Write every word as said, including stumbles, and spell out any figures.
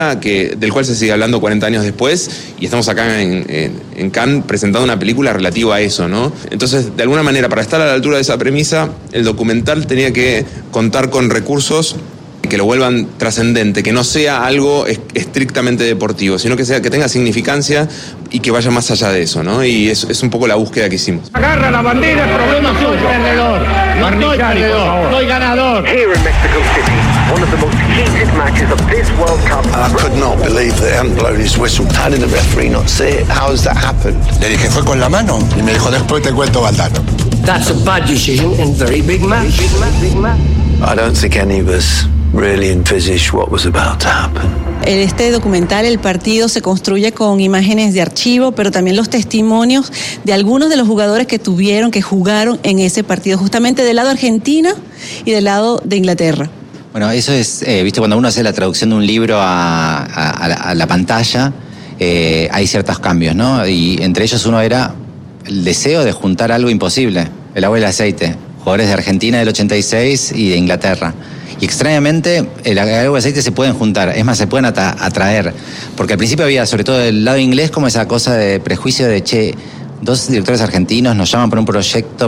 que, del cual se sigue hablando cuarenta años después, y estamos acá en, en, en Cannes presentando una película relativa a eso, ¿no? Entonces, de alguna manera, para estar a la altura de esa premisa, el documental tenía que contar con recursos que lo vuelvan trascendente, que no sea algo estrictamente deportivo, sino que sea que tenga significancia y que vaya más allá de eso, ¿no? Y es, es un poco la búsqueda que hicimos. Agarra la bandera, el problema es suyo. Perdedor. No soy perdedor, soy ganador. Here in Mexico City, one of the most heated matches of this World Cup. I could not believe that he hadn't blown his whistle. How did the referee not see it? How has that happened? Le dije, fue con la mano. Y me dijo, después te cuento, Valdano. That's a bad decision in very big match. Big match, big match. I don't think any of us really envisaged what was about to happen. En este documental, el partido se construye con imágenes de archivo, pero también los testimonios de algunos de los jugadores que tuvieron, que jugaron en ese partido, justamente del lado de Argentina y del lado de Inglaterra. Bueno, eso es, eh, viste, cuando uno hace la traducción de un libro a, a, a, la, a la pantalla, eh, hay ciertos cambios, ¿no? Y entre ellos uno era el deseo de juntar algo imposible, el agua y el aceite, jugadores de Argentina del ochenta y seis y de Inglaterra. Y extrañamente, el agua y el aceite se pueden juntar, es más, se pueden atra- atraer. Porque al principio había, sobre todo del lado inglés, como esa cosa de prejuicio de, che, dos directores argentinos nos llaman para un proyecto